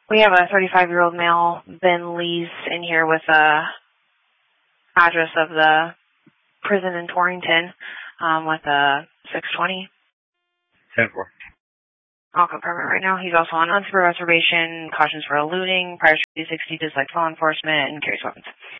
We have a 35-year-old male, Ben Lees, in here with a address of the prison in Torrington with a 620. 10-4. I'll confirm it right now. He's also on unsupervised probation, cautions for eluding, prior to 60, dislikes law enforcement, and carries weapons.